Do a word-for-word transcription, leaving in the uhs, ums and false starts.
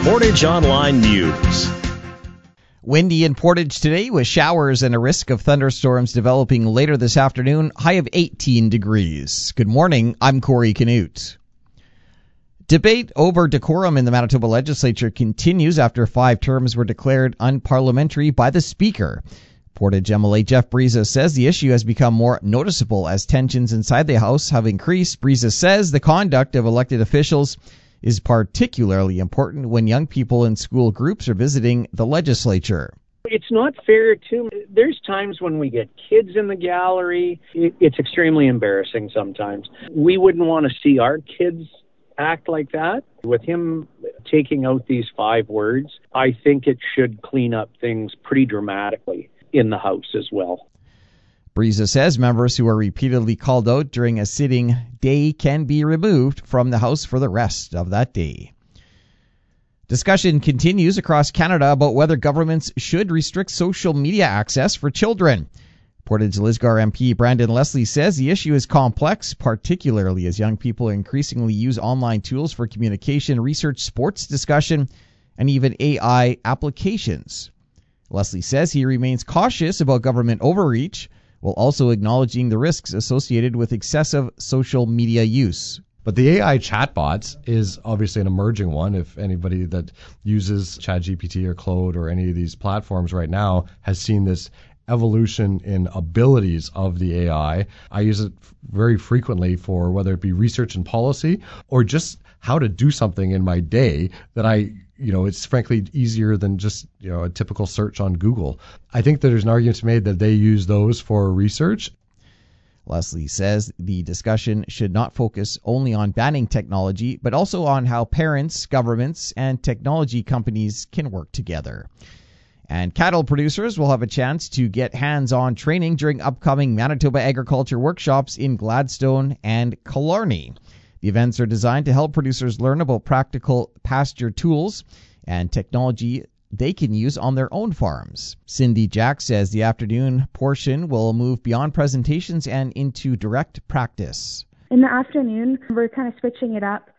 Portage Online News. Windy in Portage today with showers and a risk of thunderstorms developing later this afternoon, high of eighteen degrees. Good morning, I'm Corey Canute. Debate over decorum in the Manitoba legislature continues after five terms were declared unparliamentary by the Speaker. Portage M L A Jeff Brisas says the issue has become more noticeable as tensions inside the House have increased. Brisas says the conduct of elected officials is particularly important when young people in school groups are visiting the legislature. It's not fair to, there's times when we get kids in the gallery. It's extremely embarrassing sometimes. We wouldn't want to see our kids act like that. With him taking out these five words, I think it should clean up things pretty dramatically in the House as well. Brisas says members who are repeatedly called out during a sitting day can be removed from the House for the rest of that day. Discussion continues across Canada about whether governments should restrict social media access for children. Portage Lisgar M P Brandon Leslie says the issue is complex, particularly as young people increasingly use online tools for communication, research, sports discussion, and even A I applications. Leslie says he remains cautious about government overreach, while also acknowledging the risks associated with excessive social media use. But the A I chatbots is obviously an emerging one. If anybody that uses ChatGPT or Claude or any of these platforms right now has seen this evolution in abilities of the A I. I use it very frequently for whether it be research and policy or just how to do something in my day that I, you know, it's frankly easier than just, you know, a typical search on Google. I think that there's an argument to be made that they use those for research. Leslie says the discussion should not focus only on banning technology, but also on how parents, governments, and technology companies can work together. And cattle producers will have a chance to get hands-on training during upcoming Manitoba agriculture workshops in Gladstone and Killarney. The events are designed to help producers learn about practical pasture tools and technology they can use on their own farms. Cindy Jack says the afternoon portion will move beyond presentations and into direct practice. In the afternoon, we're kind of switching it up